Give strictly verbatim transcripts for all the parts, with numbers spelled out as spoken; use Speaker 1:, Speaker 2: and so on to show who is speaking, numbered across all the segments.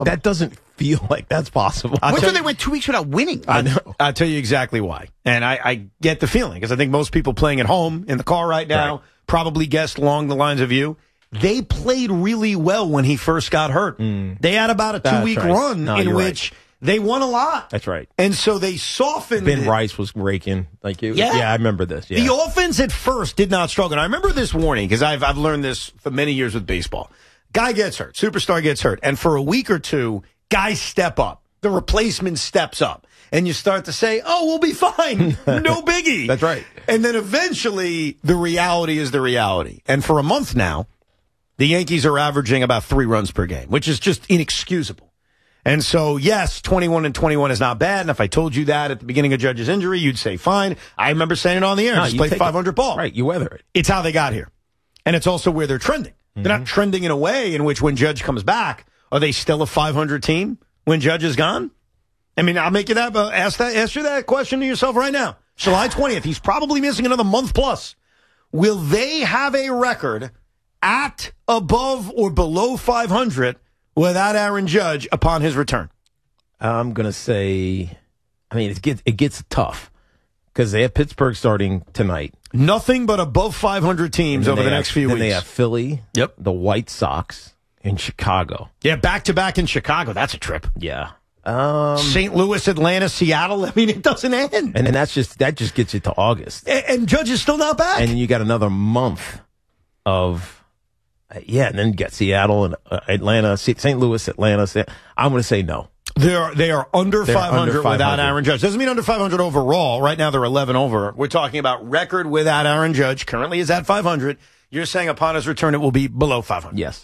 Speaker 1: That doesn't feel like that's possible.
Speaker 2: What do they went two weeks without winning?
Speaker 3: I know. I'll tell you exactly why. And I, I get the feeling, because I think most people playing at home in the car right now right. probably guessed along the lines of you. They played really well when he first got hurt. Mm. They had about a two-week right. run no, in which right. they won a lot.
Speaker 1: That's right.
Speaker 3: And so they softened
Speaker 1: Ben
Speaker 3: it.
Speaker 1: Rice was raking. Like you.
Speaker 3: Yeah.
Speaker 1: yeah, I remember this. Yeah.
Speaker 3: The offense at first did not struggle. And I remember this warning, because I've, I've learned this for many years with baseball. Guy gets hurt. Superstar gets hurt. And for a week or two, guys step up. The replacement steps up. And you start to say, oh, we'll be fine. No biggie.
Speaker 1: That's right.
Speaker 3: And then eventually, the reality is the reality. And for a month now, the Yankees are averaging about three runs per game, which is just inexcusable. And so, yes, twenty-one and twenty-one is not bad. And if I told you that at the beginning of Judge's injury, you'd say, fine. I remember saying it on the air. No, just play five hundred
Speaker 1: it.
Speaker 3: ball.
Speaker 1: Right, you weather it.
Speaker 3: It's how they got here. And it's also where they're trending. Mm-hmm. They're not trending in a way in which when Judge comes back, are they still a five hundred team when Judge is gone? I mean, I'll make you that, but ask that, ask you that question to yourself right now. July twentieth, he's probably missing another month plus. Will they have a record at, above, or below five hundred without Aaron Judge upon his return?
Speaker 1: I'm going to say, I mean, it gets, it gets tough because they have Pittsburgh starting tonight.
Speaker 3: Nothing but above five hundred teams over the
Speaker 1: have,
Speaker 3: next few
Speaker 1: then
Speaker 3: weeks.
Speaker 1: They have Philly,
Speaker 3: yep,
Speaker 1: the White Sox, and Chicago.
Speaker 3: Yeah, back-to-back in Chicago. That's a trip.
Speaker 1: Yeah. Um,
Speaker 3: Saint Louis, Atlanta, Seattle. I mean, it doesn't end.
Speaker 1: And then that's just that just gets you to August.
Speaker 3: And, and Judge is still not back.
Speaker 1: And then you got another month of, uh, yeah, and then you got Seattle and uh, Atlanta, Saint Louis, Atlanta. Saint, I'm going to say no.
Speaker 3: They are, they are under
Speaker 1: They're
Speaker 3: five hundred
Speaker 1: under five hundred
Speaker 3: without Aaron Judge. Doesn't mean under five hundred overall. Right now they're eleven over. We're talking about record without Aaron Judge. Currently is at five hundred. You're saying upon his return it will be below five hundred.
Speaker 1: Yes.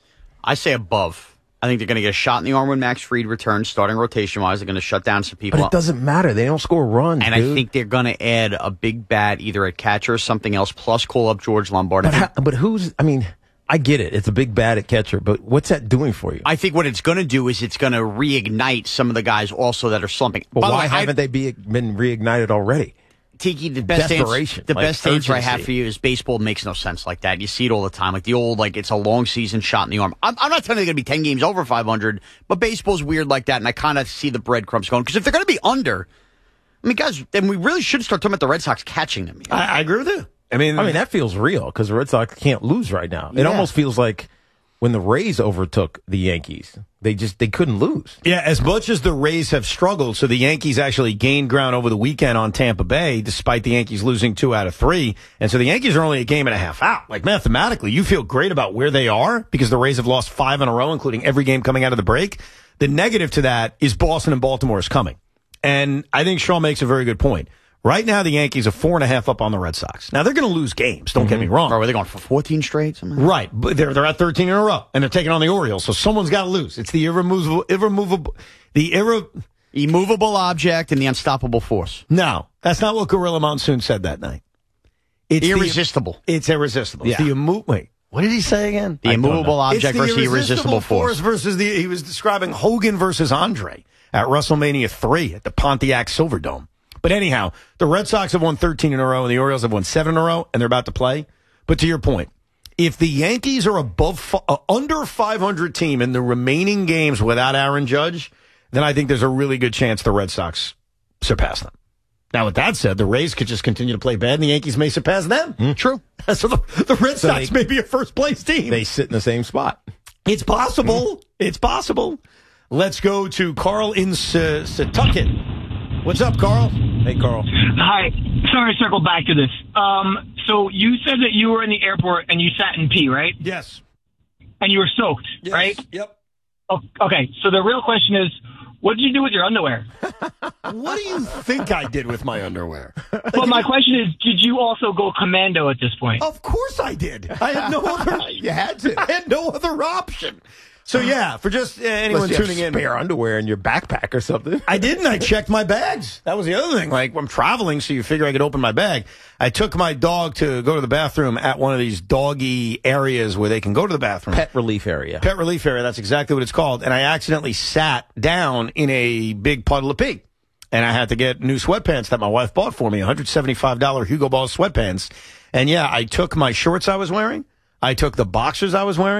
Speaker 2: I say above. I think they're going to get a shot in the arm when Max Fried returns, starting rotation-wise. They're going to shut down some people.
Speaker 1: But it doesn't matter. They don't score runs,
Speaker 2: And
Speaker 1: dude.
Speaker 2: I think they're going to add a big bat either at catcher or something else, plus call up George Lombard.
Speaker 1: But, how, but who's, I mean, I get it. It's a big bat at catcher, but what's that doing for you?
Speaker 2: I think what it's going to do is it's going to reignite some of the guys also that are slumping.
Speaker 1: But
Speaker 2: By
Speaker 1: why
Speaker 2: the way,
Speaker 1: haven't
Speaker 2: I,
Speaker 1: they be, been reignited already?
Speaker 2: Tiki, the best answer,
Speaker 1: Desperation,
Speaker 2: the
Speaker 1: like
Speaker 2: best answer I have
Speaker 1: urgency.
Speaker 2: for you is baseball makes no sense like that. You see it all the time, like the old, like it's a long season shot in the arm. I'm, I'm not telling you they're going to be ten games over five hundred, but baseball's weird like that, and I kind of see the breadcrumbs going. Because if they're going to be under, I mean, guys, then we really should start talking about the Red Sox catching them. You know?
Speaker 3: I, I agree with you. I mean,
Speaker 1: I mean, that feels real because the Red Sox can't lose right now. It
Speaker 3: Yeah.
Speaker 1: almost feels like when the Rays overtook the Yankees, they just they couldn't lose.
Speaker 3: Yeah, as much as the Rays have struggled, so the Yankees actually gained ground over the weekend on Tampa Bay, despite the Yankees losing two out of three. And so the Yankees are only a game and a half out. Like, mathematically, you feel great about where they are because the Rays have lost five in a row, including every game coming out of the break. The negative to that is Boston and Baltimore is coming. And I think Shaw makes a very good point. Right now, the Yankees are four and a half up on the Red Sox. Now, they're going to lose games. Don't mm-hmm. get me wrong.
Speaker 2: Or were they going for fourteen straight? Something?
Speaker 3: Right. But they're, they're at thirteen in a row, and they're taking on the Orioles. So someone's got to lose. It's the irremovable, irremovable, the irre...
Speaker 2: Immovable object and the unstoppable force.
Speaker 3: No, that's not what Gorilla Monsoon said that night. It's
Speaker 2: irresistible.
Speaker 3: The, it's irresistible.
Speaker 2: Yeah.
Speaker 3: It's the immo- Wait, what did he say again?
Speaker 2: The immovable object versus the irresistible force.
Speaker 3: force versus the, he was describing Hogan versus Andre at WrestleMania three at the Pontiac Silverdome. But anyhow, the Red Sox have won thirteen in a row, and the Orioles have won seven in a row, and they're about to play. But to your point, if the Yankees are above, uh, under five hundred team in the remaining games without Aaron Judge, then I think there's a really good chance the Red Sox surpass them. Now, with that said, the Rays could just continue to play bad, and the Yankees may surpass them.
Speaker 1: Mm.
Speaker 3: True. So the, the Red
Speaker 1: So
Speaker 3: Sox
Speaker 1: they,
Speaker 3: may be a first-place team.
Speaker 1: They sit in the same spot.
Speaker 3: It's possible. Mm. It's possible. Let's go to Carl in Setauket. What's up, Carl?
Speaker 1: Hey, Carl.
Speaker 4: Hi. Sorry to circle back to this. Um, so you said that you were in the airport and you sat in pee, right?
Speaker 3: Yes.
Speaker 4: And you were soaked,
Speaker 3: yes.
Speaker 4: right?
Speaker 3: Yep.
Speaker 4: Oh, okay. So the real question is, what did you do with your underwear?
Speaker 3: What do you think I did with my underwear?
Speaker 4: Well, my question is, did you also go commando at this point?
Speaker 3: Of course I did. I had no other.
Speaker 1: You had to.
Speaker 3: I had no other option. So, yeah, for just uh, anyone
Speaker 1: Unless you
Speaker 3: tuning
Speaker 1: have
Speaker 3: in.
Speaker 1: spare underwear in your backpack or something.
Speaker 3: I didn't. I checked my bags. That was the other thing. Like, I'm traveling, so you figure I could open my bag. I took my dog to go to the bathroom at one of these doggy areas where they can go to the bathroom.
Speaker 1: Pet relief area.
Speaker 3: Pet relief area. That's exactly what it's called. And I accidentally sat down in a big puddle of pee. And I had to get new sweatpants that my wife bought for me, one hundred seventy-five dollars Hugo Boss sweatpants. And, yeah, I took my shorts I was wearing. I took the boxers I was wearing.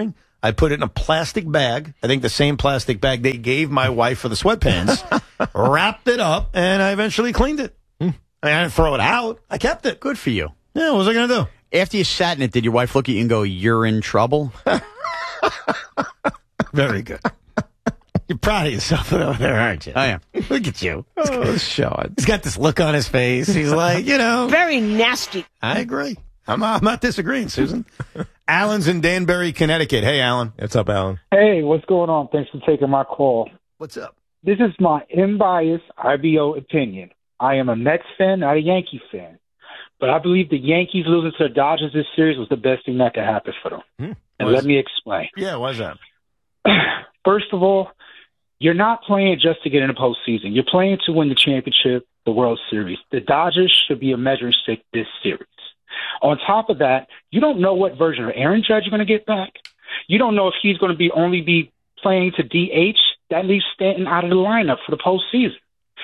Speaker 3: I put it in a plastic bag. I think the same plastic bag they gave my wife for the sweatpants. Wrapped it up, and I eventually cleaned it. I mean, I didn't throw it out. I kept it.
Speaker 2: Good for you.
Speaker 3: Yeah, what was I going to do?
Speaker 2: After you sat in it, did your wife look at you and go, "You're in trouble"?
Speaker 3: Very good. You're proud of yourself over there, aren't you?
Speaker 2: I am.
Speaker 3: Look at you.
Speaker 1: Oh, Sean.
Speaker 3: He's got this look on his face. He's like, you know.
Speaker 5: Very nasty.
Speaker 3: I agree. I'm not, I'm not disagreeing, Susan. Alan's in Danbury, Connecticut. Hey, Alan.
Speaker 1: What's up, Alan?
Speaker 6: Hey, what's going on? Thanks for taking my call.
Speaker 3: What's up?
Speaker 6: This is my unbiased I B O opinion. I am a Mets fan, not a Yankee fan. But I believe the Yankees losing to the Dodgers this series was the best thing that could happen for them.
Speaker 3: Hmm.
Speaker 6: And
Speaker 3: Was-
Speaker 6: let me explain.
Speaker 3: Yeah, why's that?
Speaker 6: First of all, you're not playing just to get in the postseason. You're playing to win the championship, the World Series. The Dodgers should be a measuring stick this series. On top of that, you don't know what version of Aaron Judge you're going to get back. You don't know if he's going to be only be playing to D H. That leaves Stanton out of the lineup for the postseason.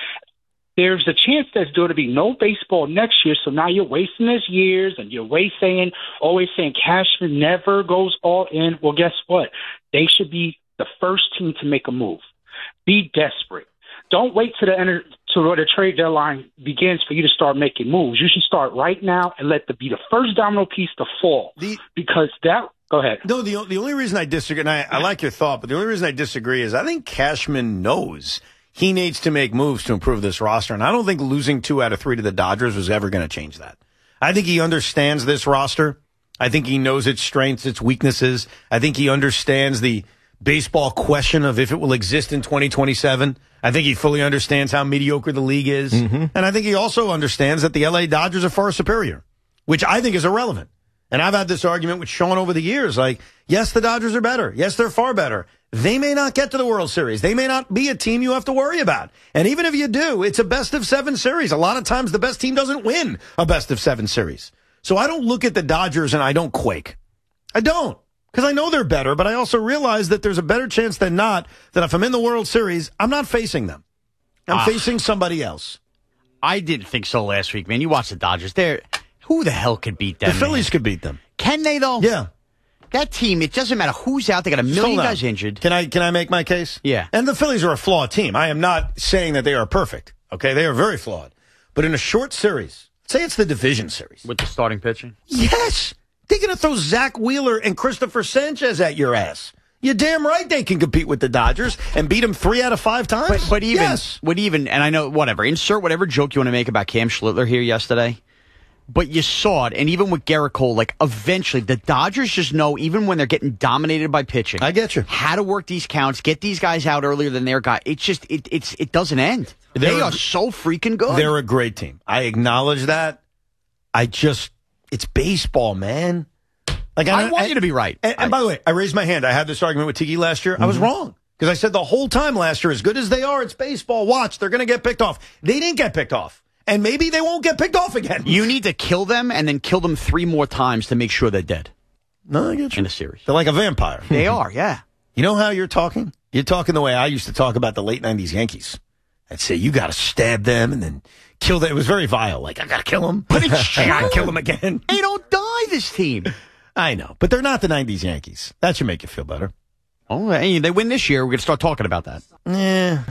Speaker 6: There's a chance there's going to be no baseball next year, so now you're wasting his years, and you're always saying, always saying Cashman never goes all in. Well, guess what? They should be the first team to make a move. Be desperate. Don't wait till the enter, till the trade deadline begins for you to start making moves. You should start right now and let the be the first domino piece to fall.
Speaker 3: The-
Speaker 6: because that. Go ahead.
Speaker 3: No, the the only reason I disagree, and I, I like your thought, but the only reason I disagree is I think Cashman knows he needs to make moves to improve this roster, and I don't think losing two out of three to the Dodgers was ever going to change that. I think he understands this roster. I think he knows its strengths, its weaknesses. I think he understands the baseball question of if it will exist in twenty twenty-seven. I think he fully understands how mediocre the league is. Mm-hmm. And I think he also understands that the L A Dodgers are far superior, which I think is irrelevant. And I've had this argument with Sean over the years, like, yes, the Dodgers are better. Yes, they're far better. They may not get to the World Series. They may not be a team you have to worry about. And even if you do, it's a best of seven series. A lot of times the best team doesn't win a best of seven series. So I don't look at the Dodgers and I don't quake. I don't. Because I know they're better, but I also realize that there's a better chance than not that if I'm in the World Series, I'm not facing them. I'm
Speaker 2: Ah.
Speaker 3: facing somebody else.
Speaker 2: I didn't think so last week, man. You watch the Dodgers. They're, who the hell could beat them?
Speaker 3: The Phillies
Speaker 2: man?
Speaker 3: could beat them.
Speaker 2: Can they, though?
Speaker 3: Yeah.
Speaker 2: That team, it doesn't matter who's out. They got a million
Speaker 3: Hold on.
Speaker 2: guys injured.
Speaker 3: Can I can I make my case?
Speaker 2: Yeah.
Speaker 3: And the Phillies are a flawed team. I am not saying that they are perfect. Okay, they are very flawed. But in a short series, say it's the division series.
Speaker 2: With the starting pitching?
Speaker 3: Yes, they're going to throw Zach Wheeler and Christopher Sanchez at your ass. You're damn right they can compete with the Dodgers and beat them three out of five times.
Speaker 2: But, but even,
Speaker 3: yes.
Speaker 2: but even, and I know, whatever, insert whatever joke you want to make about Cam Schlittler here yesterday. But you saw it, and even with Garrett Cole, like, eventually, the Dodgers just know, even when they're getting dominated by pitching,
Speaker 3: I get you.
Speaker 2: how to work these counts, get these guys out earlier than their guy. It's just, it, it's, it doesn't end.
Speaker 3: They're
Speaker 2: they
Speaker 3: a-
Speaker 2: are so freaking good.
Speaker 3: They're a great team. I acknowledge that. I just, it's baseball, man. Like
Speaker 2: I want you to be right.
Speaker 3: And, and by the way, I raised my hand. I had this argument with Tiki last year. I was wrong. Because I said the whole time last year, as good as they are, it's baseball. Watch, they're going to get picked off. They didn't get picked off. And maybe they won't get picked off again.
Speaker 2: You need to kill them and then kill them three more times to make sure they're dead
Speaker 3: No, I get you.
Speaker 2: in the series.
Speaker 3: They're like a vampire.
Speaker 2: They are, yeah.
Speaker 3: You know how you're talking? You're talking the way I used to talk about the late nineties Yankees. I'd say, you got to stab them and then kill them. It was very vile. Like, I got to kill them.
Speaker 2: But it's
Speaker 3: I got to
Speaker 2: true.
Speaker 3: kill them again.
Speaker 2: They don't die, this team.
Speaker 3: I know. But they're not the nineties Yankees. That should make you feel better.
Speaker 2: Oh, hey, they win this year. We're going to start talking about that.
Speaker 3: Yeah.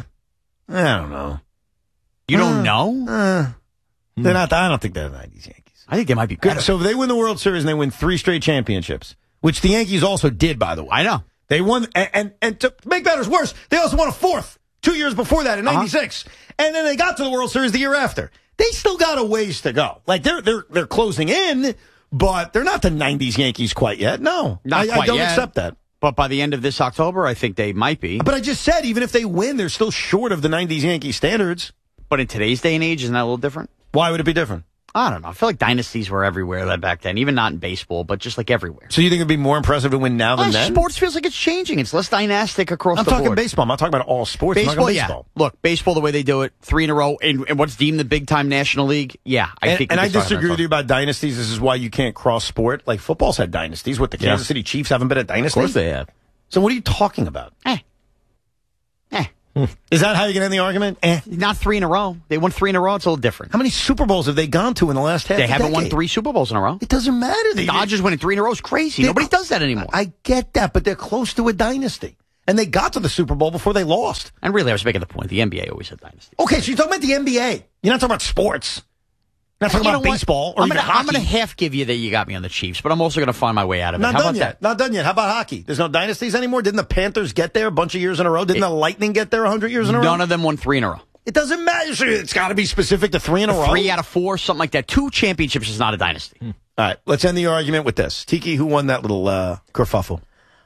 Speaker 3: I don't know.
Speaker 2: You don't know?
Speaker 3: Uh, they're not. I don't think they're the nineties Yankees.
Speaker 2: I think they might be
Speaker 3: Good.
Speaker 2: better.
Speaker 3: So if they win the World Series and they win three straight championships, which the Yankees also did, by the way.
Speaker 2: I know.
Speaker 3: They won, and, and, and to make matters worse, they also won a fourth two years before that in
Speaker 2: Uh-huh.
Speaker 3: ninety-six. And then they got to the World Series the year after. They still got a ways to go. Like, they're, they're, they're closing in, but they're not the nineties Yankees quite yet. No.
Speaker 2: Not
Speaker 3: I,
Speaker 2: quite
Speaker 3: I don't
Speaker 2: yet.
Speaker 3: accept that.
Speaker 2: But by the end of this October, I think they might be.
Speaker 3: But I just said, even if they win, they're still short of the nineties Yankee standards.
Speaker 2: But in today's day and age, isn't that a little different?
Speaker 3: Why would it be different?
Speaker 2: I don't know. I feel like dynasties were everywhere back then, even not in baseball, but just like everywhere.
Speaker 3: So you think it'd be more impressive to win now than
Speaker 2: Uh,
Speaker 3: then?
Speaker 2: sports feels like it's changing. It's less dynastic across
Speaker 3: I'm
Speaker 2: the
Speaker 3: talking
Speaker 2: board.
Speaker 3: baseball. I'm not talking about all sports. I'm
Speaker 2: Baseball,
Speaker 3: talking
Speaker 2: yeah.
Speaker 3: baseball.
Speaker 2: Look, baseball, the way they do it, three in a row, and, and what's deemed the big-time National League, yeah, I
Speaker 3: And,
Speaker 2: think.
Speaker 3: and
Speaker 2: we
Speaker 3: I
Speaker 2: can start
Speaker 3: disagree
Speaker 2: that
Speaker 3: with you about dynasties. This is why you can't cross sport. Like, football's had dynasties. What, the Kansas
Speaker 1: Yeah.
Speaker 3: City Chiefs haven't been a dynasty?
Speaker 1: Of course they have.
Speaker 3: So what are you talking about?
Speaker 2: Eh. Eh.
Speaker 3: Is that how you can end the argument? Eh.
Speaker 2: Not three in a row. They won three in a row. It's a little different.
Speaker 3: How many Super Bowls have they gone to in the last half
Speaker 2: They
Speaker 3: a
Speaker 2: haven't
Speaker 3: decade?
Speaker 2: won three Super Bowls in a row.
Speaker 3: It doesn't matter.
Speaker 2: The Dodgers winning three in a row is crazy. Nobody does that anymore.
Speaker 3: I get that, but they're close to a dynasty. And they got to the Super Bowl before they lost.
Speaker 2: And really, I was making the point. The N B A always had dynasty.
Speaker 3: Okay, so you're talking about the N B A. You're not talking about sports. You're not talking
Speaker 2: You
Speaker 3: about
Speaker 2: know what?
Speaker 3: baseball or
Speaker 2: I'm
Speaker 3: even
Speaker 2: gonna,
Speaker 3: hockey.
Speaker 2: I'm going to half give you that you got me on the Chiefs, but I'm also going to find my way out of it.
Speaker 3: Not
Speaker 2: How
Speaker 3: done
Speaker 2: about
Speaker 3: yet.
Speaker 2: that?
Speaker 3: Not done yet. How about hockey? There's no dynasties anymore. Didn't the Panthers get there a bunch of years in a row? Didn't
Speaker 2: It-
Speaker 3: the Lightning get there a hundred years in a row?
Speaker 2: None of them won three in a row.
Speaker 3: It doesn't matter. It's got to be specific to three in a row.
Speaker 2: Three out of four, something like that. Two championships is not a dynasty.
Speaker 3: All right, let's end the argument with this. Tiki, who won that little uh, kerfuffle?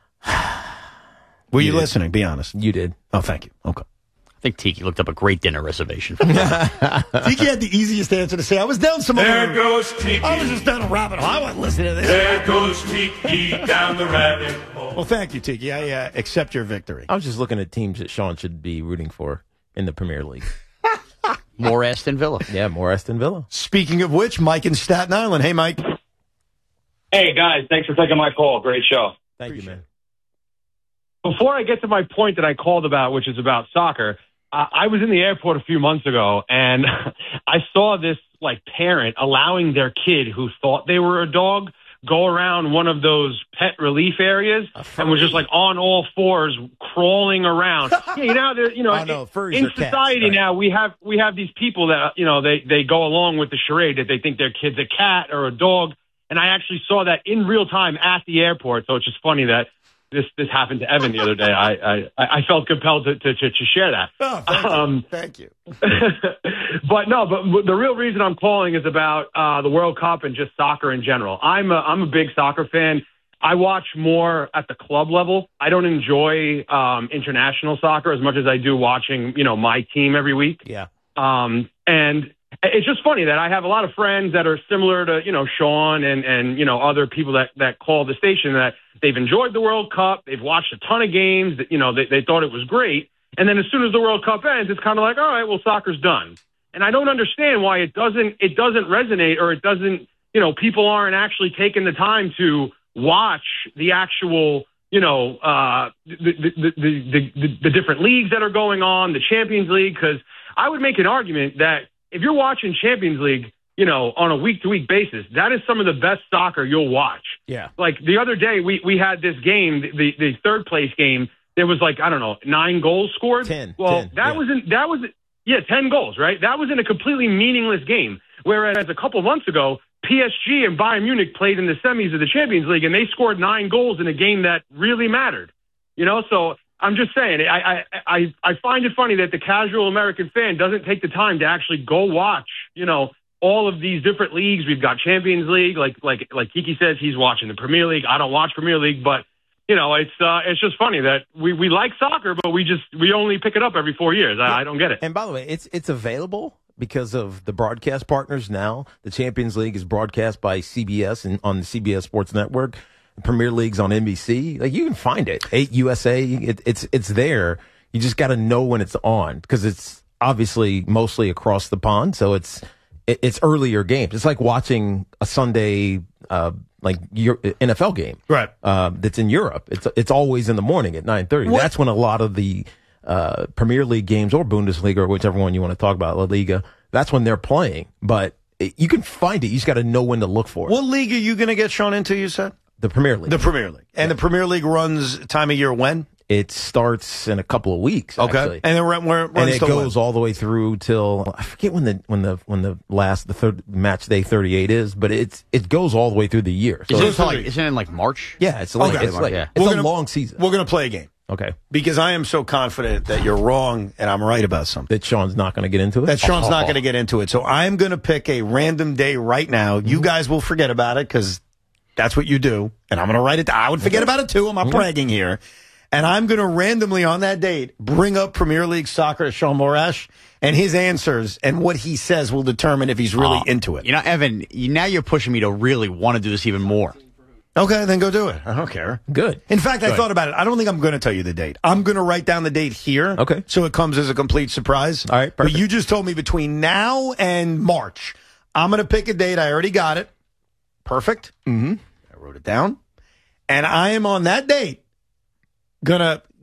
Speaker 3: Were you,
Speaker 1: You did.
Speaker 3: listening? Be honest.
Speaker 1: You did.
Speaker 3: Oh, thank you. Okay.
Speaker 2: I think Tiki looked up a great dinner reservation.
Speaker 3: Tiki had the easiest answer to say. I was down some
Speaker 5: There
Speaker 3: other...
Speaker 5: goes Tiki.
Speaker 3: I was just down a rabbit hole. I wasn't listening to this.
Speaker 5: There goes Tiki down the rabbit hole.
Speaker 3: Well, thank you, Tiki. I uh, accept your victory.
Speaker 1: I was just looking at teams that Sean should be rooting for in the Premier League.
Speaker 2: More Aston Villa.
Speaker 1: Yeah, more Aston Villa.
Speaker 3: Speaking of which, Mike in Staten Island. Hey, Mike.
Speaker 7: Hey, guys, thanks for taking my call. Great show.
Speaker 1: Thank
Speaker 3: Appreciate
Speaker 1: you, man.
Speaker 7: Before I get to my point that I called about, which is about soccer, uh, I was in the airport a few months ago, and I saw this, like, parent allowing their kid who thought they were a dog go around one of those pet relief areas and was just, like, on all fours crawling around. Yeah, you know, there- you know,
Speaker 1: Oh, no, furries
Speaker 7: in
Speaker 1: are cats,
Speaker 7: society
Speaker 1: right.
Speaker 7: now, we have we have these people that, you know, they, they go along with the charade that they think their kid's a cat or a dog. And I actually saw that in real time at the airport. So it's just funny that this this happened to Evan the other day. I I, I felt compelled to, to, to, to share that.
Speaker 3: Oh, thank
Speaker 7: Um,
Speaker 3: you. Thank you.
Speaker 7: but no, but the real reason I'm calling is about uh, the World Cup and just soccer in general. I'm a, I'm a big soccer fan. I watch more at the club level. I don't enjoy um, international soccer as much as I do watching, you know, my team every week.
Speaker 1: Yeah.
Speaker 7: Um, and it's just funny that I have a lot of friends that are similar to, you know, Sean and, and, you know, other people that, that call the station that they've enjoyed the World Cup. They've watched a ton of games that, you know, they, they thought it was great. And then as soon as the World Cup ends, it's kind of like, all right, well, soccer's done. And I don't understand why it doesn't, it doesn't resonate or it doesn't, you know, people aren't actually taking the time to watch the actual, you know, uh, the, the, the, the, the, the different leagues that are going on, the Champions League, because I would make an argument that if you're watching Champions League, you know, on a week-to-week basis, that is some of the best soccer you'll watch.
Speaker 1: Yeah.
Speaker 7: Like the other day, we, we had this game, the, the third place game. There was like, I don't know, nine goals scored.
Speaker 1: Ten.
Speaker 7: Well,
Speaker 1: ten,
Speaker 7: that
Speaker 1: yeah.
Speaker 7: wasn't, that was, yeah, ten goals, right? That was in a completely meaningless game. Whereas a couple months ago, P S G and Bayern Munich played in the semis of the Champions League, and they scored nine goals in a game that really mattered. You know, so I'm just saying, I, I, I, I find it funny that the casual American fan doesn't take the time to actually go watch, you know, all of these different leagues. We've got Champions League, like like like Kiki says, he's watching the Premier League. I don't watch Premier League, but you know, it's uh, it's just funny that we, we like soccer, but we just we only pick it up every four years. I, I don't get it.
Speaker 1: And by the way, it's it's available because of the broadcast partners now. The Champions League is broadcast by C B S and on the C B S Sports Network. The Premier League's on N B C. Like you can find it. eight U S A. It, it's it's there. You just got to know when it's on because it's obviously mostly across the pond. So it's it, it's earlier games. It's like watching a Sunday uh, like your N F L game,
Speaker 3: Right.
Speaker 1: Uh, that's in Europe. It's it's always in the morning at nine thirty. That's when a lot of the uh, Premier League games or Bundesliga or whichever one you want to talk about, La Liga. That's when they're playing. But it, you can find it. You just got to know when to look for it.
Speaker 3: What league are you going to get Sean into, you said?
Speaker 1: The Premier League.
Speaker 3: The Premier League. And the Premier League runs time of year when?
Speaker 1: It starts in a couple of weeks.
Speaker 3: Okay.
Speaker 1: Actually.
Speaker 3: And then run, where,
Speaker 1: and it goes all the way through till I forget when the when the when the last the third match day thirty-eight is, but it's it goes all the way through the year. So
Speaker 2: Isn't it,
Speaker 1: it's,
Speaker 2: like, isn't it in like March?
Speaker 1: yeah, it's like
Speaker 3: Okay.
Speaker 1: it's like
Speaker 2: Yeah.
Speaker 1: it's
Speaker 3: We're
Speaker 1: a
Speaker 3: gonna-
Speaker 1: long season.
Speaker 3: We're going to play a game
Speaker 1: Okay,
Speaker 3: because I am so confident that you're wrong and I'm right about something.
Speaker 1: that Sean's not going to get into it.
Speaker 3: That Sean's not going to get into it. So I'm going to pick a random day right now. You guys will forget about it because that's what you do. And I'm going to write it down. I would forget about it too. I'm not bragging here. And I'm going to randomly on that date bring up Premier League soccer to Sean Morash, and his answers and what he says will determine if he's really
Speaker 2: Oh,
Speaker 3: into it.
Speaker 2: You know, Evan, you, now you're pushing me to really want to do this even more.
Speaker 3: Okay, then go do it. I don't care.
Speaker 1: Good.
Speaker 3: In fact, I
Speaker 1: Good.
Speaker 3: thought about it. I don't think I'm going to tell you the date. I'm going to write down the date here.
Speaker 1: Okay.
Speaker 3: So it comes as a complete surprise.
Speaker 1: All right,
Speaker 3: But
Speaker 1: perfect.
Speaker 3: you just told me between now and March. I'm going to pick a date. I already got it. Perfect.
Speaker 1: Mm-hmm.
Speaker 3: I wrote it down. And I am on that date going to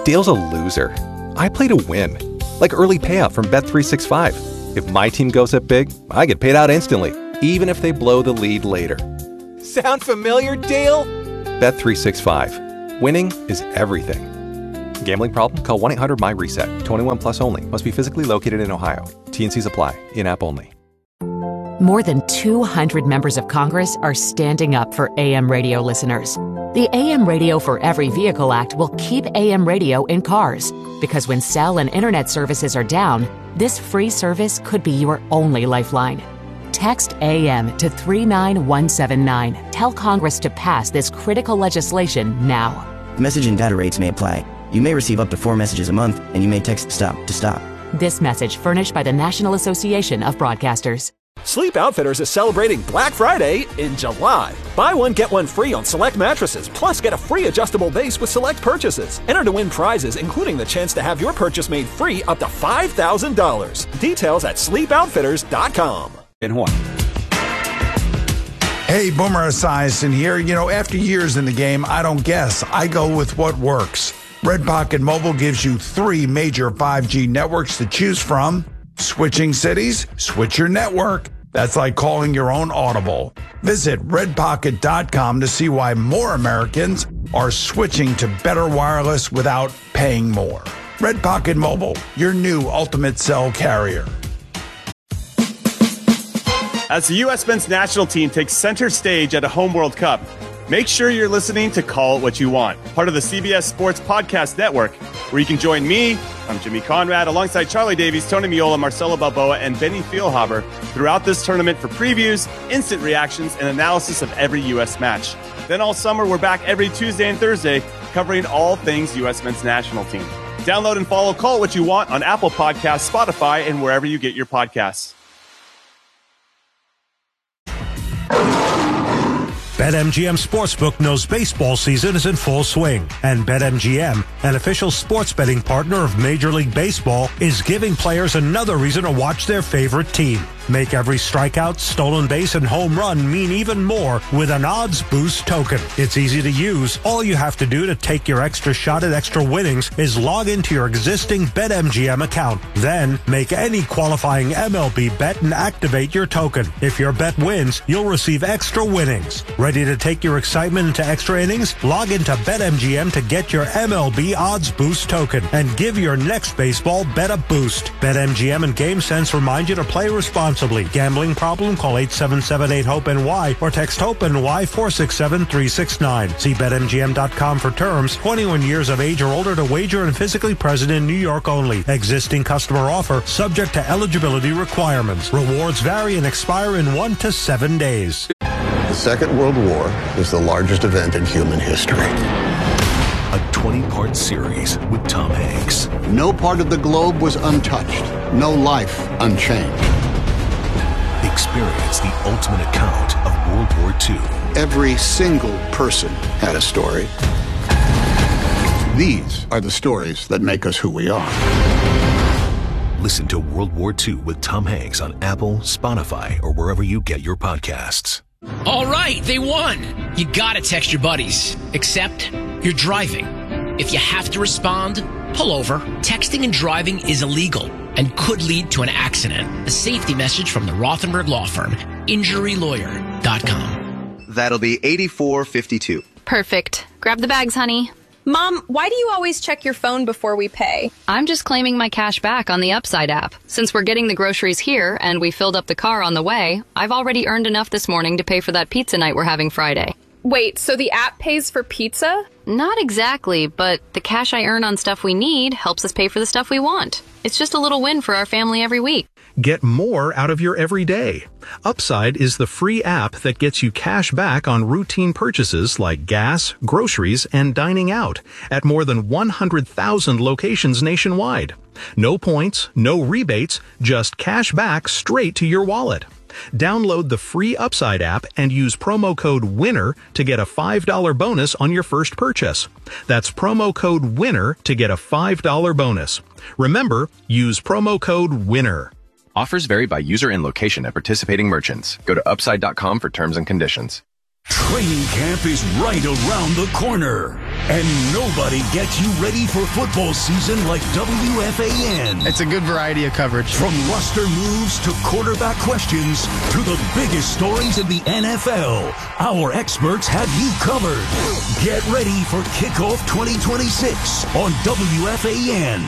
Speaker 8: Dale's a loser. I play to win. Like early payout from Bet three sixty-five. If my team goes up big, I get paid out instantly, even if they blow the lead later.
Speaker 9: Sound familiar, Dale?
Speaker 8: Bet three sixty-five. Winning is everything. Gambling problem? Call one eight hundred M Y reset. twenty-one plus only. Must be physically located in Ohio. T N Cs apply. In-app only.
Speaker 10: More than two hundred members of Congress are standing up for A M radio listeners. The A M Radio for Every Vehicle Act will keep A M radio in cars, because when cell and internet services are down, this free service could be your only lifeline. Text A M to three nine one seven nine. Tell Congress to pass this critical legislation now.
Speaker 11: Message and data rates may apply. You may receive up to four messages a month, and you may text STOP to stop.
Speaker 10: This message furnished by the National Association of Broadcasters.
Speaker 9: Sleep Outfitters is celebrating Black Friday in July. Buy one, get one free on select mattresses, plus get a free adjustable base with select purchases. Enter to win prizes, including the chance to have your purchase made free up to five thousand dollars. Details at sleep outfitters dot com.
Speaker 3: In Hawaii.
Speaker 12: Hey, Boomer Esiason here. You know, after years in the game, I don't guess. I go with what works. Red Pocket Mobile gives you three major five G networks to choose from. Switching cities? Switch your network. That's like calling your own Audible. Visit red pocket dot com to see why more Americans are switching to better wireless without paying more. Red Pocket Mobile, your new ultimate cell carrier.
Speaker 13: As the U S men's national team takes center stage at a home World Cup, make sure you're listening to Call It What You Want, part of the C B S Sports Podcast Network, where you can join me, I'm Jimmy Conrad, alongside Charlie Davies, Tony Miola, Marcelo Balboa, and Benny Feilhaber throughout this tournament for previews, instant reactions, and analysis of every U S match. Then all summer, we're back every Tuesday and Thursday covering all things U S men's national team. Download and follow Call It What You Want on Apple Podcasts, Spotify, and wherever you get your podcasts.
Speaker 14: BetMGM Sportsbook knows baseball season is in full swing, and BetMGM, an official sports betting partner of Major League Baseball, is giving players another reason to watch their favorite team. Make every strikeout, stolen base, and home run mean even more with an odds boost token. It's easy to use. All you have to do to take your extra shot at extra winnings is log into your existing BetMGM account. Then make any qualifying M L B bet and activate your token. If your bet wins, you'll receive extra winnings. Ready to take your excitement into extra innings? Log into BetMGM to get your M L B odds boost token and give your next baseball bet a boost. BetMGM and GameSense remind you to play responsibly. Gambling problem? Call eight seven seven eight hope N Y or text HOPE-NY four six seven three six nine. See Bet M G M dot com for terms. twenty-one years of age or older to wager and physically present in New York only. Existing customer offer subject to eligibility requirements. Rewards vary and expire in one to seven days.
Speaker 15: The Second World War is the largest event in human history.
Speaker 16: A twenty-part series with Tom Hanks.
Speaker 15: No part of the globe was untouched. No life unchanged.
Speaker 16: Experience the ultimate account of World War Two.
Speaker 15: Every single person had a story. These are the stories that make us who we are.
Speaker 16: Listen to World War Two with Tom Hanks on Apple, Spotify, or wherever you get your podcasts.
Speaker 17: All right, they won. You gotta text your buddies. Except you're driving. If you have to respond, pull over. Texting and driving is illegal and could lead to an accident. A safety message from the Rothenberg Law Firm, injury lawyer dot com.
Speaker 18: That'll be eighty-four fifty-two.
Speaker 19: Perfect. Grab the bags, honey.
Speaker 20: Mom, why do you always check your phone before we pay?
Speaker 19: I'm just claiming my cash back on the Upside app. Since we're getting the groceries here and we filled up the car on the way, I've already earned enough this morning to pay for that pizza night we're having Friday.
Speaker 20: Wait, so the app pays for pizza?
Speaker 19: Not exactly, but the cash I earn on stuff we need helps us pay for the stuff we want. It's just a little win for our family every week.
Speaker 21: Get more out of your everyday. Upside is the free app that gets you cash back on routine purchases like gas, groceries, and dining out at more than one hundred thousand locations nationwide. No points, no rebates, just cash back straight to your wallet. Download the free Upside app and use promo code WINNER to get a five dollars bonus on your first purchase. That's promo code WINNER to get a five dollars bonus. Remember, use promo code WINNER.
Speaker 22: Offers vary by user and location at participating merchants. Go to upside dot com for terms and conditions.
Speaker 4: Training camp is right around the corner, and nobody gets you ready for football season like W F A N.
Speaker 6: It's a good variety of coverage.
Speaker 4: From roster moves to quarterback questions to the biggest stories in the N F L, our experts have you covered. Get ready for Kickoff twenty twenty-six on W F A N.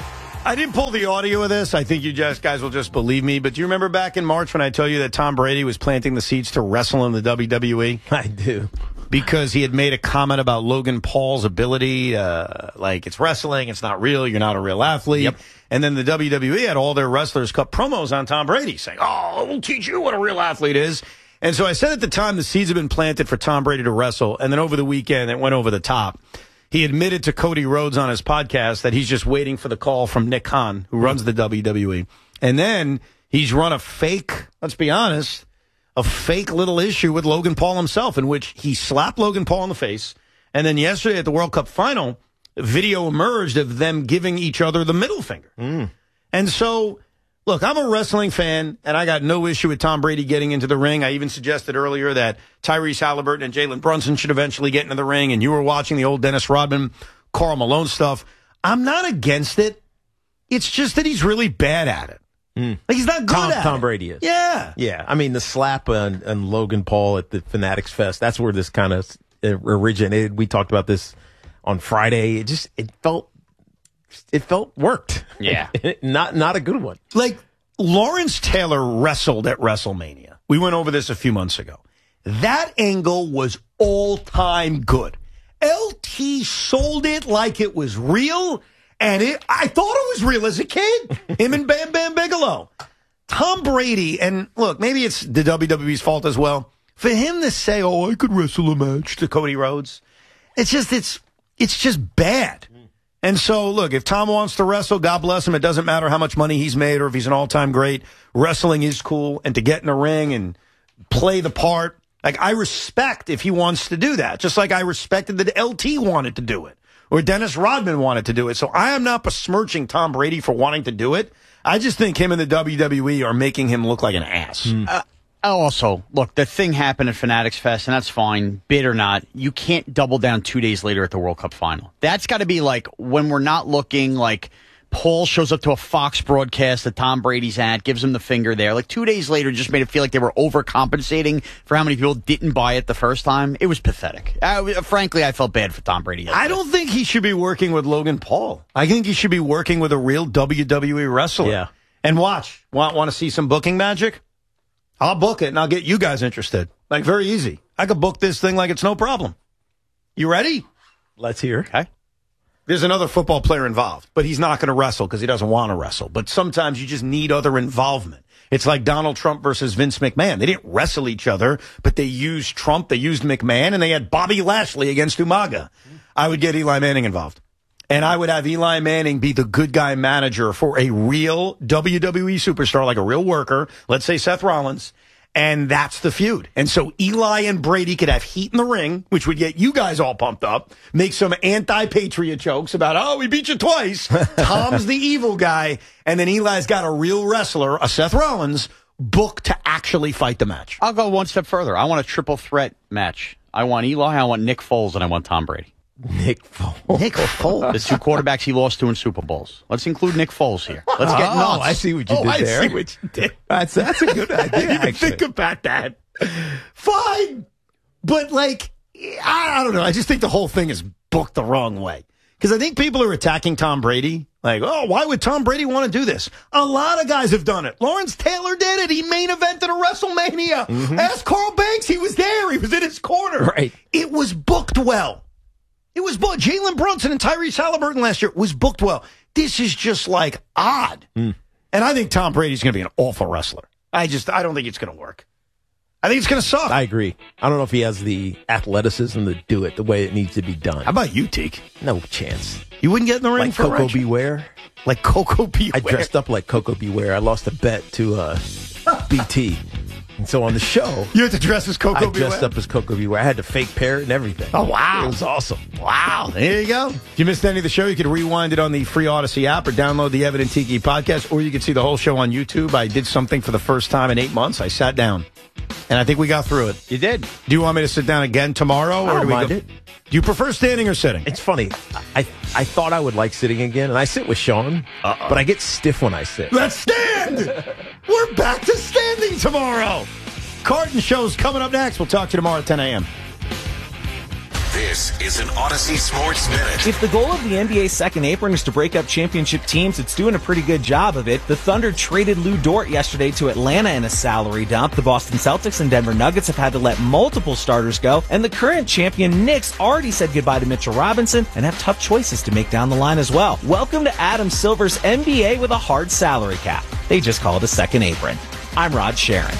Speaker 3: I didn't pull the audio of this. I think you just guys will just believe me. But do you remember back in March when I told you that Tom Brady was planting the seeds to wrestle in the W W E?
Speaker 1: I do.
Speaker 3: Because he had made a comment about Logan Paul's ability, uh, like, it's wrestling, it's not real, you're not a real athlete.
Speaker 1: Yep.
Speaker 3: And then the W W E had all their wrestlers cut promos on Tom Brady saying, oh, we'll teach you what a real athlete is. And so I said at the time the seeds have been planted for Tom Brady to wrestle. And then over the weekend, it went over the top. He admitted to Cody Rhodes on his podcast that he's just waiting for the call from Nick Khan, who runs the W W E. And then he's run a fake, let's be honest, a fake little issue with Logan Paul himself in which he slapped Logan Paul in the face. And then yesterday at the World Cup final, video emerged of them giving each other the middle finger.
Speaker 1: Mm.
Speaker 3: And so, look, I'm a wrestling fan, and I got no issue with Tom Brady getting into the ring. I even suggested earlier that Tyrese Halliburton and Jalen Brunson should eventually get into the ring, and you were watching the old Dennis Rodman, Karl Malone stuff. I'm not against it. It's just that he's really bad at it.
Speaker 1: Mm.
Speaker 3: Like, he's not good
Speaker 1: Tom,
Speaker 3: at
Speaker 1: Tom
Speaker 3: it.
Speaker 1: Brady is.
Speaker 3: Yeah.
Speaker 1: Yeah. I mean, the slap on, on Logan Paul at the Fanatics Fest, that's where this kind of originated. We talked about this on Friday. It just, it felt, it felt worked.
Speaker 2: Yeah.
Speaker 1: not, not a good one.
Speaker 3: Like, Lawrence Taylor wrestled at WrestleMania. We went over this a few months ago. That angle was all-time good. L T sold it like it was real, and it, I thought it was real as a kid. Him and Bam Bam Bigelow. Tom Brady, and look, maybe it's the W W E's fault as well, for him to say, oh, I could wrestle a match to Cody Rhodes, it's just, it's, it's just bad. And so, look, if Tom wants to wrestle, God bless him. It doesn't matter how much money he's made or if he's an all-time great. Wrestling is cool. And to get in the ring and play the part, like, I respect if he wants to do that, just like I respected that L T wanted to do it or Dennis Rodman wanted to do it. So I am not besmirching Tom Brady for wanting to do it. I just think him and the W W E are making him look like an ass.
Speaker 2: Mm. Uh, also, look, the thing happened at Fanatics Fest, and that's fine, bid or not. You can't double down two days later at the World Cup final. That's got to be like when we're not looking like Paul shows up to a Fox broadcast that Tom Brady's at, gives him the finger there. Like two days later, just made it feel like they were overcompensating for how many people didn't buy it the first time. It was pathetic. I, frankly, I felt bad for Tom Brady. Yesterday.
Speaker 3: I don't think he should be working with Logan Paul. I think he should be working with a real W W E wrestler.
Speaker 1: Yeah.
Speaker 3: And watch. Want, want to see some booking magic? I'll book it, and I'll get you guys interested. Like, very easy. I could book this thing like it's no problem. You ready?
Speaker 1: Let's hear.
Speaker 3: Okay. There's another football player involved, but he's not going to wrestle because he doesn't want to wrestle. But sometimes you just need other involvement. It's like Donald Trump versus Vince McMahon. They didn't wrestle each other, but they used Trump, they used McMahon, and they had Bobby Lashley against Umaga. I would get Eli Manning involved. And I would have Eli Manning be the good guy manager for a real W W E superstar, like a real worker, let's say Seth Rollins, and that's the feud. And so Eli and Brady could have heat in the ring, which would get you guys all pumped up, make some anti-patriot jokes about, oh, we beat you twice. Tom's the evil guy, and then Eli's got a real wrestler, a Seth Rollins, booked to actually fight the match.
Speaker 2: I'll go one step further. I want a triple threat match. I want Eli, I want Nick Foles, and I want Tom Brady.
Speaker 1: Nick Foles.
Speaker 3: Nick Foles.
Speaker 2: The two quarterbacks he lost to in Super Bowls. Let's include Nick Foles here. Let's get
Speaker 1: oh,
Speaker 2: nuts.
Speaker 1: I see what you
Speaker 3: oh,
Speaker 1: did
Speaker 3: I
Speaker 1: there.
Speaker 3: I see what you did.
Speaker 1: That's, that's a good idea,
Speaker 3: I didn't even
Speaker 1: actually.
Speaker 3: think about that. Fine. But, like, I, I don't know. I just think the whole thing is booked the wrong way. Because I think people are attacking Tom Brady. Like, oh, why would Tom Brady want to do this? A lot of guys have done it. Lawrence Taylor did it. He main evented a WrestleMania. Mm-hmm. Ask Carl Banks. He was there. He was in his corner.
Speaker 1: Right.
Speaker 3: It was booked well. It was booked. Jalen Brunson and Tyrese Halliburton last year was booked well. This is just, like, odd. Mm. And I think Tom Brady's going to be an awful wrestler. I just, I don't think it's going to work. I think it's going to suck.
Speaker 1: I agree. I don't know if he has the athleticism to do it the way it needs to be done.
Speaker 3: How about you, Teak?
Speaker 1: No chance.
Speaker 3: You wouldn't get in the ring
Speaker 1: like
Speaker 3: for
Speaker 1: Coco
Speaker 3: erection?
Speaker 1: Beware?
Speaker 3: Like Coco Beware?
Speaker 1: I dressed up like Coco Beware. I lost a bet to uh, B T. And so on the show,
Speaker 3: you had to dress as Coco
Speaker 1: I
Speaker 3: Beware?
Speaker 1: dressed up as Coco Beware. I had the fake parrot and everything.
Speaker 3: Oh, wow.
Speaker 1: It was awesome.
Speaker 3: Wow. There you go. If you missed any of the show, you can rewind it on the free Odyssey app or download the Evan and Tiki podcast, or you can see the whole show on YouTube. I did something for the first time in eight months. I sat down, and I think we got through it.
Speaker 1: You did.
Speaker 3: Do you want me to sit down again tomorrow?
Speaker 1: I
Speaker 3: or
Speaker 1: don't
Speaker 3: do we
Speaker 1: mind
Speaker 3: go-
Speaker 1: it.
Speaker 3: Do you prefer standing or sitting?
Speaker 1: It's funny. I I thought I would like sitting again, and I sit with Sean, Uh-oh. but I get stiff when I sit.
Speaker 3: Let's stand! We're back to standing tomorrow. Carton Show's coming up next. We'll talk to you tomorrow at ten a.m.
Speaker 4: This is an Odyssey Sports Minute.
Speaker 5: If the goal of the N B A's second apron is to break up championship teams, it's doing a pretty good job of it. The Thunder traded Lou Dort yesterday to Atlanta in a salary dump. The Boston Celtics and Denver Nuggets have had to let multiple starters go. And the current champion Knicks already said goodbye to Mitchell Robinson and have tough choices to make down the line as well. Welcome to Adam Silver's N B A with a hard salary cap. They just call it a second apron. I'm Rod Sharon.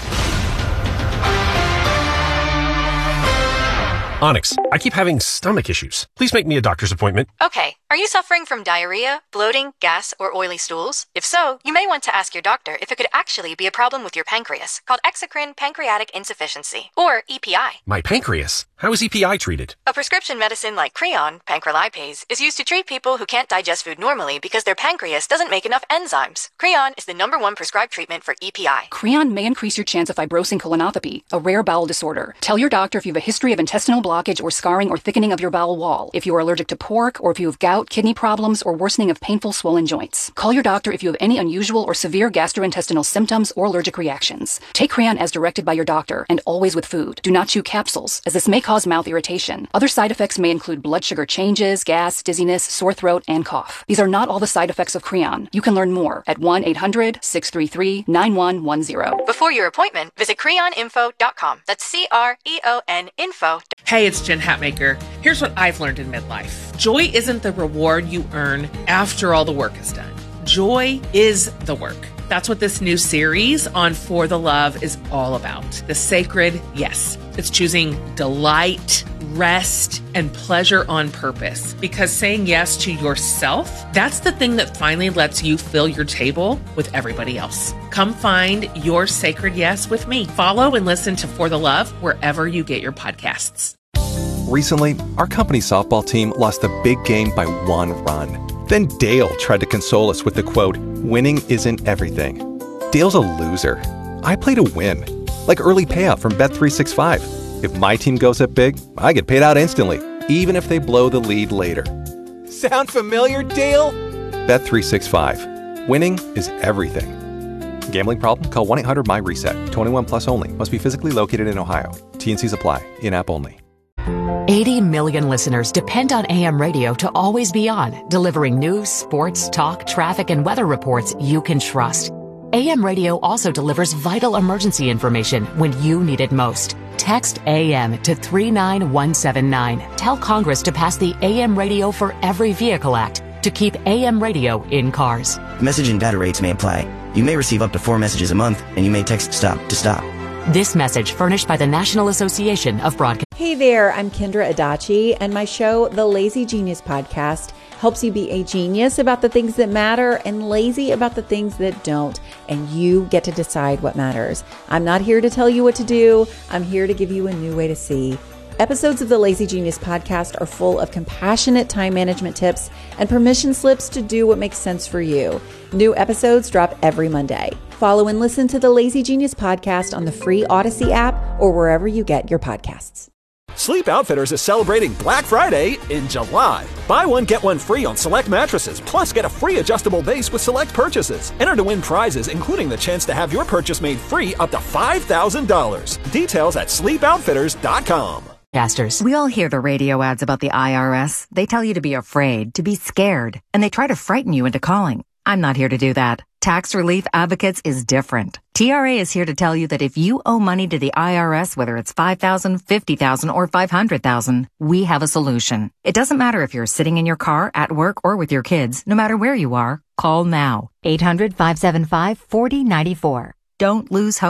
Speaker 6: Onyx, I keep having stomach issues. Please make me a doctor's appointment.
Speaker 22: Okay. Are you suffering from diarrhea, bloating, gas, or oily stools? If so, you may want to ask your doctor if it could actually be a problem with your pancreas, called exocrine pancreatic insufficiency, or E P I.
Speaker 6: My pancreas? How is E P I treated?
Speaker 22: A prescription medicine like Creon, pancrelipase, is used to treat people who can't digest food normally because their pancreas doesn't make enough enzymes. Creon is the number one prescribed treatment for E P I.
Speaker 23: Creon may increase your chance of fibrosing colonopathy, a rare bowel disorder. Tell your doctor if you have a history of intestinal blockage or scarring or thickening of your bowel wall, if you are allergic to pork, or if you have gout, kidney problems, or worsening of painful swollen joints. Call your doctor if you have any unusual or severe gastrointestinal symptoms or allergic reactions. Take Creon as directed by your doctor, and always with food. Do not chew capsules, as this may cause mouth irritation. Other side effects may include blood sugar changes, gas, dizziness, sore throat, and cough. These are not all the side effects of Creon. You can learn more at one eight hundred six three three nine one one zero.
Speaker 22: Before your appointment, visit creon info dot com. That's C R E O N info.
Speaker 24: Hey, it's Jen Hatmaker. Here's what I've learned in midlife. Joy isn't the reward you earn after all the work is done. Joy is the work. That's what this new series on For the Love is all about. The sacred yes. It's choosing delight, rest, and pleasure on purpose. Because saying yes to yourself, that's the thing that finally lets you fill your table with everybody else. Come find your sacred yes with me. Follow and listen to For the Love wherever you get your podcasts.
Speaker 8: Recently, our company softball team lost a big game by one run. Then Dale tried to console us with the quote, "Winning isn't everything." Dale's a loser. I play to win. Like early payout from Bet three sixty-five. If my team goes up big, I get paid out instantly, even if they blow the lead later.
Speaker 5: Sound familiar, Dale?
Speaker 8: Bet three sixty-five. Winning is everything. Gambling problem? Call one eight hundred my reset. twenty-one plus only. Must be physically located in Ohio. T and C's apply. In-app only.
Speaker 10: eighty million listeners depend on A M radio to always be on, delivering news, sports, talk, traffic, and weather reports you can trust. A M radio also delivers vital emergency information when you need it most. Text A M to three nine one seven nine. Tell Congress to pass the A M Radio for Every Vehicle Act to keep A M radio in cars.
Speaker 11: Message and data rates may apply. You may receive up to four messages a month, and you may text STOP to stop.
Speaker 10: This message furnished by the National Association of Broadcasters.
Speaker 25: Hey there, I'm Kendra Adachi, and my show, The Lazy Genius Podcast, helps you be a genius about the things that matter and lazy about the things that don't, and you get to decide what matters. I'm not here to tell you what to do. I'm here to give you a new way to see. Episodes of the Lazy Genius Podcast are full of compassionate time management tips and permission slips to do what makes sense for you. New episodes drop every Monday. Follow and listen to the Lazy Genius Podcast on the free Odyssey app or wherever you get your podcasts.
Speaker 9: Sleep Outfitters is celebrating Black Friday in July. Buy one, get one free on select mattresses, plus get a free adjustable base with select purchases. Enter to win prizes, including the chance to have your purchase made free up to five thousand dollars. Details at sleep outfitters dot com.
Speaker 26: We all hear the radio ads about the I R S. They tell you to be afraid, to be scared, and they try to frighten you into calling. I'm not here to do that. Tax Relief Advocates is different. T R A is here to tell you that if you owe money to the I R S, whether it's five thousand dollars, fifty thousand dollars, or five hundred thousand dollars, we have a solution. It doesn't matter if you're sitting in your car, at work, or with your kids. No matter where you are, call now. eight hundred, five seven five, four zero nine four. Don't lose hope.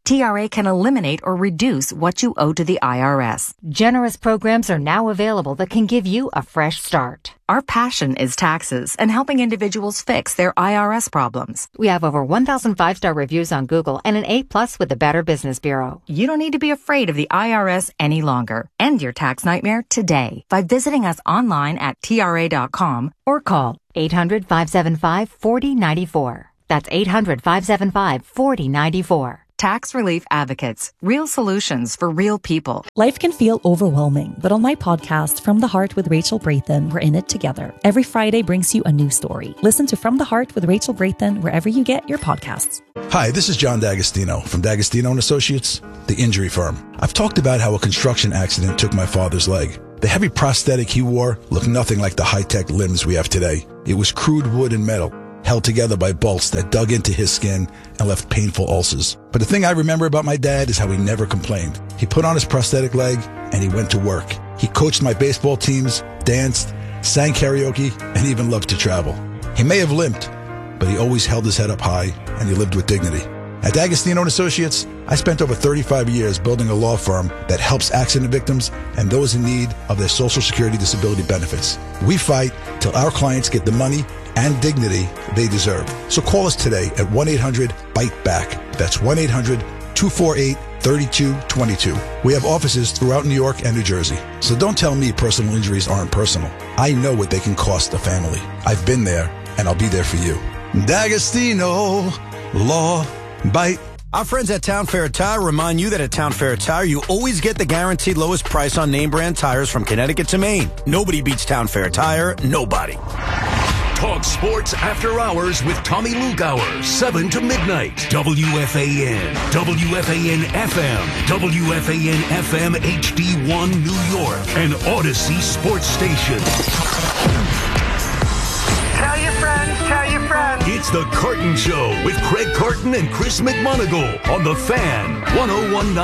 Speaker 26: T R A can eliminate or reduce what you owe to the I R S. Generous programs are now available that can give you a fresh start. Our passion is taxes and helping individuals fix their I R S problems. We have over one thousand five-star reviews on Google and an A plus with the Better Business Bureau. You don't need to be afraid of the I R S any longer. End your tax nightmare today by visiting us online at T R A dot com or call eight hundred, five seven five, four zero nine four. That's eight hundred, five seven five, four zero nine four. Tax Relief Advocates. Real solutions for real people.
Speaker 7: Life can feel overwhelming, but on my podcast, From the Heart with Rachel Braithen, we're in it together. Every Friday brings you a new story. Listen to From the Heart with Rachel Braithen wherever you get your podcasts.
Speaker 27: Hi, this is John D'Agostino from D'Agostino and Associates, the injury firm. I've talked about how a construction accident took my father's leg. The heavy prosthetic he wore looked nothing like the high-tech limbs we have today. It was crude wood and metal, held together by bolts that dug into his skin and left painful ulcers. But the thing I remember about my dad is how he never complained. He put on his prosthetic leg and he went to work. He coached my baseball teams, danced, sang karaoke, and even loved to travel. He may have limped, but he always held his head up high and he lived with dignity. At D'Agostino and Associates, I spent over thirty-five years building a law firm that helps accident victims and those in need of their Social Security disability benefits. We fight till our clients get the money and dignity they deserve. So call us today at one eight hundred bite back. That's one eight hundred two four eight three two two two. We have offices throughout New York and New Jersey. So don't tell me personal injuries aren't personal. I know what they can cost a family. I've been there, and I'll be there for you. D'Agostino Law. Bite.
Speaker 3: Our friends at Town Fair Tire remind you that at Town Fair Tire, you always get the guaranteed lowest price on name brand tires from Connecticut to Maine. Nobody beats Town Fair Tire. Nobody.
Speaker 4: Talk sports after hours with Tommy Lugauer, seven to midnight. W F A N, W F A N F M, W F A N F M H D one New York, and Odyssey Sports Station.
Speaker 12: Tell your friends, tell your friends.
Speaker 4: It's the Carton Show with Craig Carton and Chris McMonagle on The Fan, one oh one point nine